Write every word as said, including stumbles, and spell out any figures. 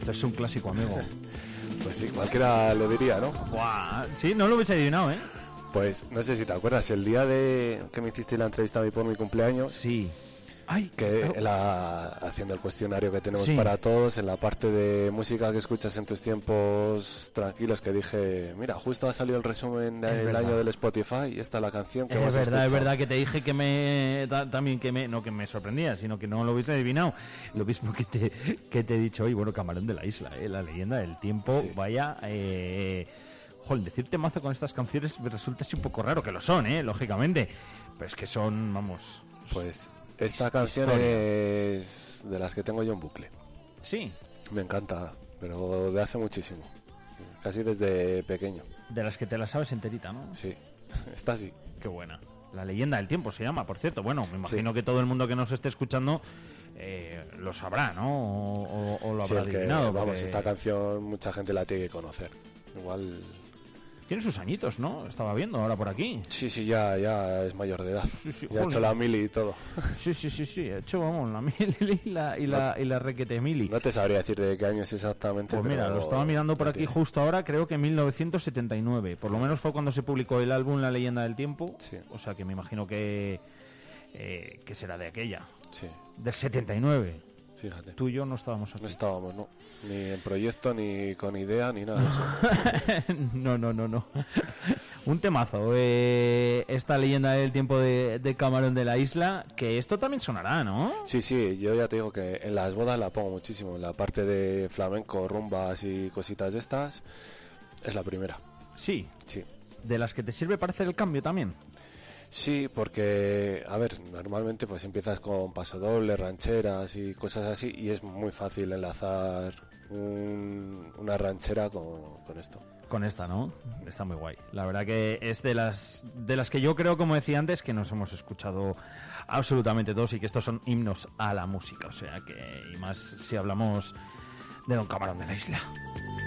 Esto es un clásico, amigo. Pues sí, cualquiera lo diría, ¿no? Buah, sí, no lo hubiese adivinado, ¿eh? Pues no sé si te acuerdas, el día de que me hiciste la entrevista a mí por mi cumpleaños, Sí. Ay, que claro. la, haciendo el cuestionario que tenemos Sí. para todos, en la parte de música que escuchas en tus tiempos tranquilos, que dije, mira, justo ha salido el resumen Es del verdad. año del Spotify y esta es la canción que Es más he verdad, es escuchado. verdad que te dije que me ta- también que me no que me sorprendía, sino que no lo hubiese adivinado. Lo mismo que te que te he dicho hoy, bueno, Camarón de la Isla, ¿eh? La leyenda del tiempo, Sí. vaya eh joder, decirte mazo con estas canciones me resulta así un poco raro, que lo son, eh, lógicamente, pero es que son, vamos, Pues esta His- canción historia. es de las que tengo yo en bucle. sí, Me encanta, pero de hace muchísimo. Casi desde pequeño. de las que te las sabes enterita, ¿no? Sí, esta sí. Qué buena. La leyenda del tiempo se llama, por cierto. Bueno, me imagino Sí. que todo el mundo que nos esté escuchando eh, lo sabrá, ¿no? O, o- o lo Sí, habrá el que, adivinado. vamos, porque esta canción mucha gente la tiene que conocer. Igual... Tiene sus añitos, ¿no? Estaba viendo ahora por aquí. Sí, sí, ya, ya es mayor de edad. sí, Ya ha joder. hecho la mili y todo. Sí, sí, sí, sí. He hecho, vamos, la mili y la, y la, y la requete mili. No te sabría decir de qué año es exactamente. Pues mira, pero lo estaba mirando por la aquí tiene. justo ahora, creo que en mil novecientos setenta y nueve. Por lo menos fue cuando se publicó el álbum La leyenda del tiempo. Sí. O sea que me imagino que, eh, que será de aquella. Sí, Del setenta y nueve. fíjate. Tú y yo no estábamos aquí. No estábamos, ¿no? Ni en proyecto, ni con idea, ni nada de eso. no, no, no, no. Un temazo. Eh, esta leyenda del tiempo de, de Camarón de la Isla, que esto también sonará, ¿no? Sí, sí, yo ya te digo que en las bodas la pongo muchísimo. En la parte de flamenco, rumbas y cositas de estas, es la primera. Sí. Sí. De las que te sirve para hacer el cambio también. Sí, porque, a ver, normalmente pues empiezas con pasodobles, rancheras y cosas así, y es muy fácil enlazar un- una ranchera con, con esto. Con esta, ¿no? Está muy guay. La verdad que es de las de las que yo creo, como decía antes, que nos hemos escuchado absolutamente todos y que estos son himnos a la música. O sea que, y más si hablamos de Don Camarón de la Isla.